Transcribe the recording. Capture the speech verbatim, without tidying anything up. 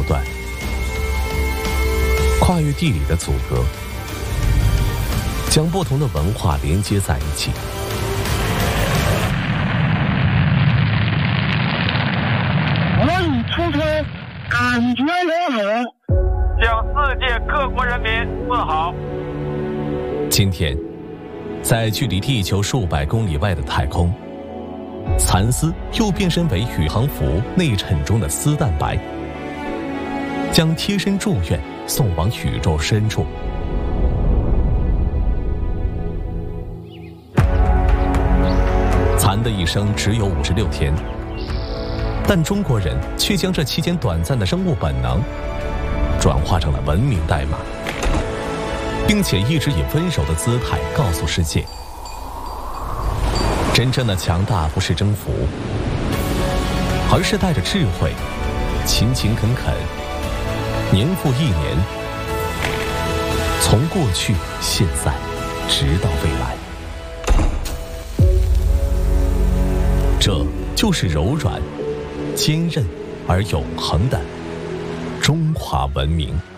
断，跨越地理的阻隔，将不同的文化连接在一起。 我已出生，感觉良好， 向世界各国人民问好。 今天，在距离地球数百公里外的太空，蚕丝又变身为宇航服内衬中的丝蛋白，将贴身祝愿送往宇宙深处。蚕的一生只有五十六天，但中国人却将这期间短暂的生物本能转化成了文明代码，并且一直以温柔的姿态告诉世界，真正的强大不是征服，而是带着智慧，勤勤恳恳，年复一年，从过去、现在，直到未来。这就是柔软、坚韧而永恒的中华文明。